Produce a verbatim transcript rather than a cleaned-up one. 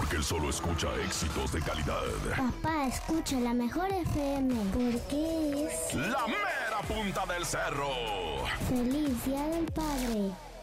porque él solo escucha éxitos de calidad. Papá, escucha la mejor F M, porque es La mera punta del cerro. Feliz Día del Padre.